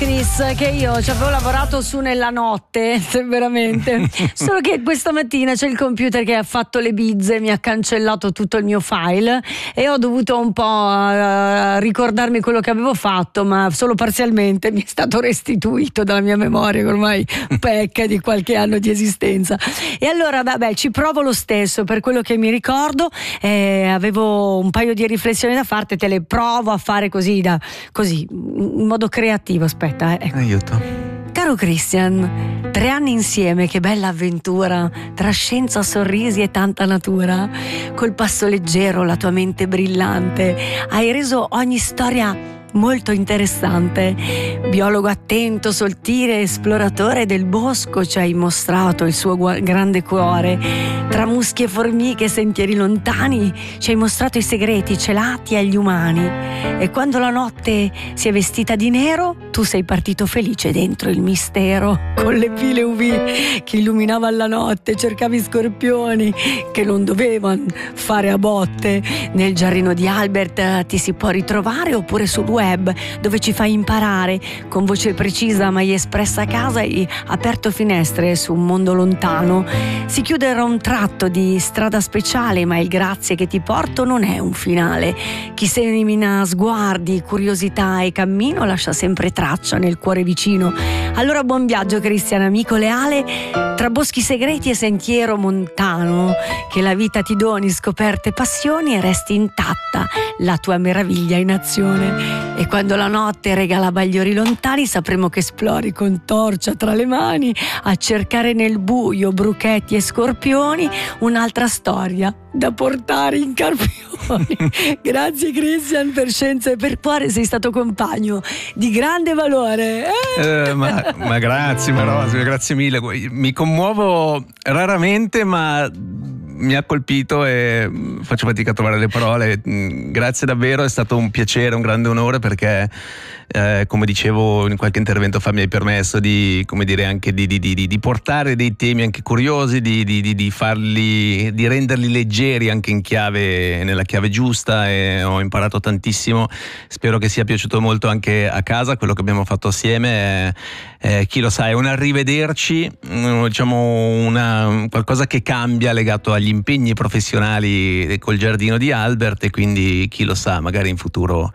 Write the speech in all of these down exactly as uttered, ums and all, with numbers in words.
Chris, che io ci avevo lavorato su nella notte, veramente. Solo che questa mattina c'è il computer che ha fatto le bizze, mi ha cancellato tutto il mio file e ho dovuto un po' uh, ricordarmi quello che avevo fatto, ma solo parzialmente mi è stato restituito dalla mia memoria, che ormai pecca di qualche anno di esistenza. E allora vabbè, ci provo lo stesso per quello che mi ricordo. Eh, avevo un paio di riflessioni da farti, te le provo a fare così, da, così in modo creativo. Aspetta, eh. Aiuto. Caro Christian, tre anni insieme, che bella avventura, tra scienza, sorrisi e tanta natura. Col passo leggero, la tua mente brillante, hai reso ogni storia molto interessante. Biologo attento, sottile, esploratore del bosco, ci hai mostrato il suo gu- grande cuore. Tra muschi e formiche, sentieri lontani, ci hai mostrato i segreti celati agli umani. E quando la notte si è vestita di nero, tu sei partito felice dentro il mistero. Con le pile U V che illuminavano la notte, cercavi scorpioni che non dovevano fare a botte. Nel giardino di Albert ti si può ritrovare, oppure sul web, dove ci fai imparare con voce precisa mai espressa a casa. Hai aperto finestre su un mondo lontano. Si chiuderà un tratto di strada speciale, ma il grazie che ti porto non è un finale. Chi semina sguardi, curiosità e cammino lascia sempre traccia nel cuore vicino. Allora buon viaggio Christian, amico leale, tra boschi segreti e sentiero montano. Che la vita ti doni scoperte e passioni e resti intatta la tua meraviglia in azione. E quando la notte regala bagliori lontani, sapremo che esplori con torcia tra le mani a cercare nel buio bruchetti e scorpioni, un'altra storia da portare in carpioni. Grazie Christian, per scienza e per cuore sei stato compagno di grande valore. Eh? Eh, ma, ma grazie, ma no, grazie mille. Mi commuovo raramente, ma mi ha colpito e faccio fatica a trovare le parole. Grazie davvero, è stato un piacere, un grande onore, perché eh, come dicevo in qualche intervento fa, mi hai permesso di, come dire, anche di, di, di, di portare dei temi anche curiosi, di, di, di farli, di renderli leggeri anche in chiave, nella chiave giusta, e ho imparato tantissimo. Spero che sia piaciuto molto anche a casa quello che abbiamo fatto assieme. Eh, chi lo sa, è un arrivederci, diciamo una, qualcosa che cambia legato agli impegni professionali col giardino di Albert, e quindi chi lo sa, magari in futuro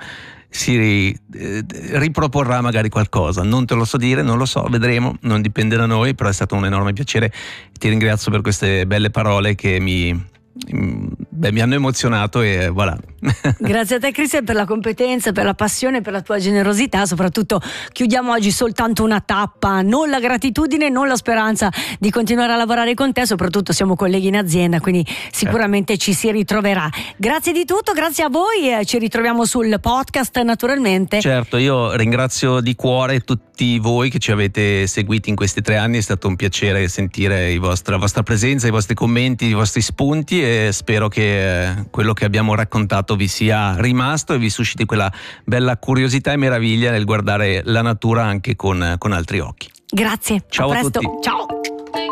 si eh, riproporrà magari qualcosa. Non te lo so dire, non lo so, vedremo, non dipende da noi, però è stato un enorme piacere. Ti ringrazio per queste belle parole che mi Beh, mi hanno emozionato e voilà. Grazie a te Christian per la competenza, per la passione, per la tua generosità. Soprattutto chiudiamo oggi soltanto una tappa, non la gratitudine, non la speranza di continuare a lavorare con te, soprattutto siamo colleghi in azienda, quindi sicuramente certo ci si ritroverà. Grazie di tutto, grazie a voi, e ci ritroviamo sul podcast naturalmente. Certo, io ringrazio di cuore tutti voi che ci avete seguiti in questi tre anni, è stato un piacere sentire i vostri, la vostra presenza, i vostri commenti, i vostri spunti, e spero che quello che abbiamo raccontato vi sia rimasto e vi susciti quella bella curiosità e meraviglia nel guardare la natura anche con, con altri occhi. Grazie, ciao a presto. A tutti. Ciao.